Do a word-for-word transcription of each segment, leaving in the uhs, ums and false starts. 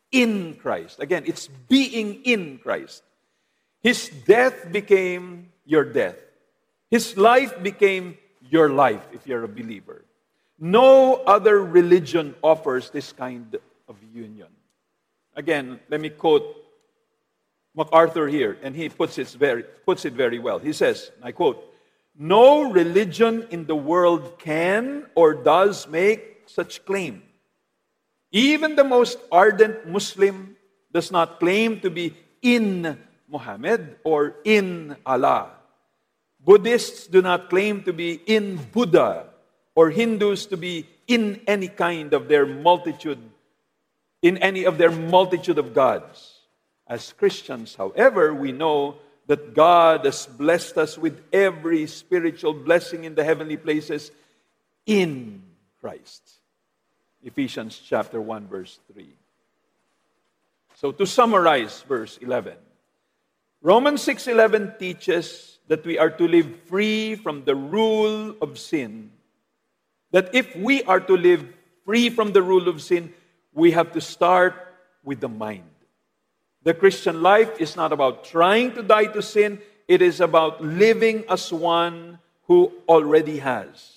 in Christ. Again, it's being in Christ. His death became your death. His life became your life if you're a believer. No other religion offers this kind of union. Again, let me quote MacArthur here, and he puts it very, puts it very well. He says, I quote, "No religion in the world can or does make such claim. Even the most ardent Muslim does not claim to be in Muhammad or in Allah. Buddhists do not claim to be in Buddha, or Hindus to be in any kind of their multitude, in any of their multitude of gods. As Christians, however, we know that God has blessed us with every spiritual blessing in the heavenly places in Christ." Ephesians chapter one, verse three. So to summarize verse eleven, Romans six eleven teaches that we are to live free from the rule of sin. That if we are to live free from the rule of sin, we have to start with the mind. The Christian life is not about trying to die to sin. It is about living as one who already has.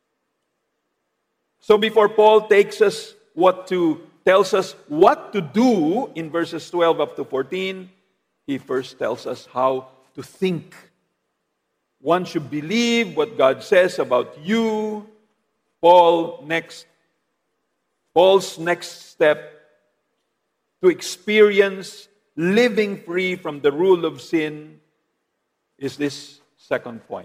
So before Paul takes us what to, tells us what to do in verses twelve up to fourteen, he first tells us how to think. One should believe what God says about you. Paul next, Paul's next step to experience living free from the rule of sin is this second point.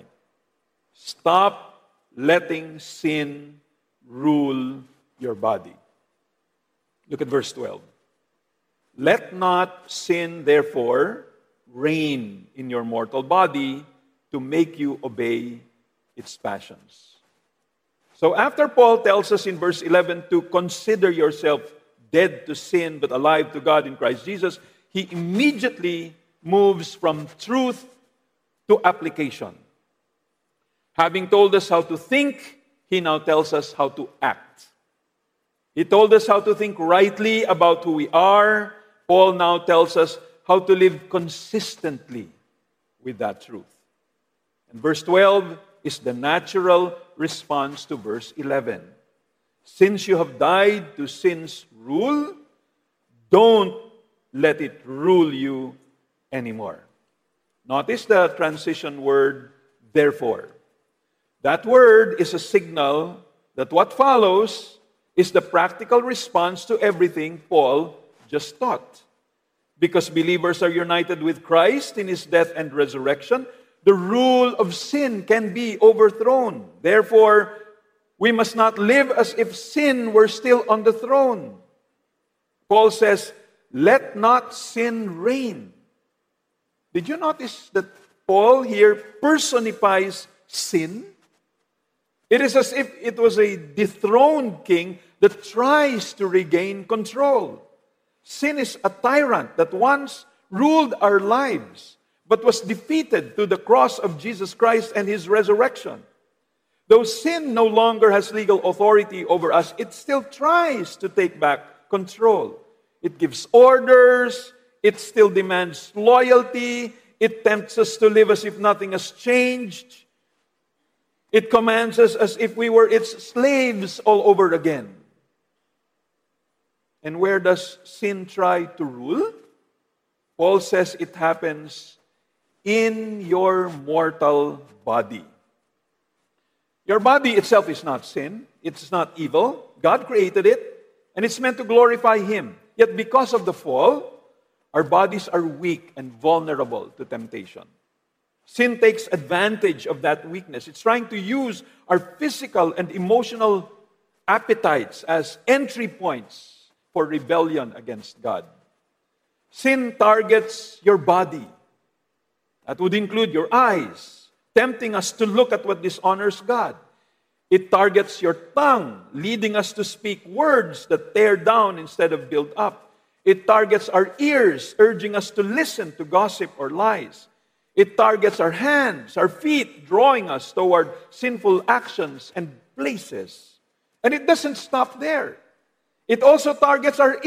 Stop letting sin rule your body. Look at verse twelve. "Let not sin, therefore, reign in your mortal body to make you obey its passions." So after Paul tells us in verse eleven to consider yourself dead to sin but alive to God in Christ Jesus, he immediately moves from truth to application. Having told us how to think, he now tells us how to act. He told us how to think rightly about who we are. Paul now tells us how to live consistently with that truth. And verse twelve is the natural response to verse eleven. Since you have died to sin's rule, don't let it rule you anymore. Notice the transition word, therefore. That word is a signal that what follows is the practical response to everything Paul just taught. Because believers are united with Christ in His death and resurrection, the rule of sin can be overthrown. Therefore, we must not live as if sin were still on the throne. Paul says, let not sin reign. Did you notice that Paul here personifies sin? It is as if it was a dethroned king that tries to regain control. Sin is a tyrant that once ruled our lives, but was defeated through the cross of Jesus Christ and His resurrection. Though sin no longer has legal authority over us, it still tries to take back control. It gives orders, it still demands loyalty, it tempts us to live as if nothing has changed. It commands us as if we were its slaves all over again. And where does sin try to rule? Paul says it happens in your mortal body. Your body itself is not sin. It's not evil. God created it, and it's meant to glorify Him. Yet because of the fall, our bodies are weak and vulnerable to temptation. Sin takes advantage of that weakness. It's trying to use our physical and emotional appetites as entry points for rebellion against God. Sin targets your body. That would include your eyes, tempting us to look at what dishonors God. It targets your tongue, leading us to speak words that tear down instead of build up. It targets our ears, urging us to listen to gossip or lies. It targets our hands, our feet, drawing us toward sinful actions and places. And it doesn't stop there. It also targets our